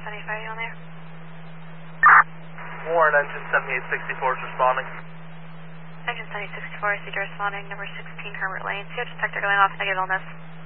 75 on there. Warren, engine 7864 is responding. Engine 7864, CJ responding, number 16 Herbert Lane. CO detector going off, negative illness.